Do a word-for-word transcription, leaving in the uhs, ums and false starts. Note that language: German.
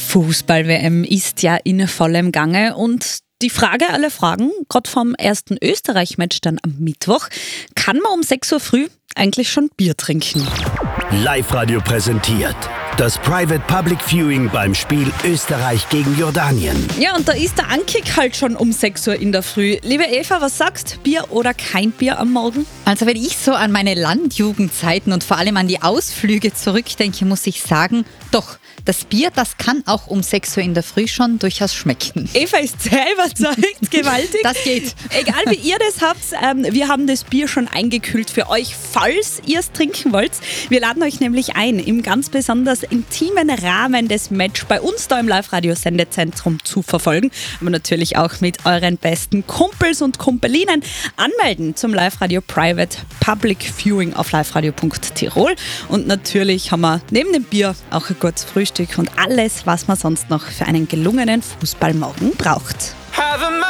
Fußball-W M ist ja in vollem Gange und die Frage aller Fragen, gerade vom ersten Österreich-Match dann am Mittwoch, kann man um sechs Uhr früh eigentlich schon Bier trinken? Live-Radio präsentiert das Private Public Viewing beim Spiel Österreich gegen Jordanien. Ja, und da ist der Ankick halt schon um sechs Uhr in der Früh. Liebe Eva, was sagst? Bier oder kein Bier am Morgen? Also wenn ich so an meine Landjugendzeiten und vor allem an die Ausflüge zurückdenke, muss ich sagen, doch, das Bier, das kann auch um sechs Uhr in der Früh schon durchaus schmecken. Eva ist sehr überzeugt, gewaltig. Das geht. Egal wie ihr das habt, ähm, wir haben das Bier schon eingekühlt für euch, falls ihr es trinken wollt. Wir laden euch nämlich ein, im ganz besonders intimen Rahmen des Match bei uns da im Live-Radio-Sendezentrum zu verfolgen. Aber natürlich auch mit euren besten Kumpels und Kumpelinen anmelden zum Live-Radio Private Public Viewing auf liveradio punkt tirol. Und natürlich haben wir neben dem Bier auch ein gutes Frühstück und alles, was man sonst noch für einen gelungenen Fußballmorgen braucht.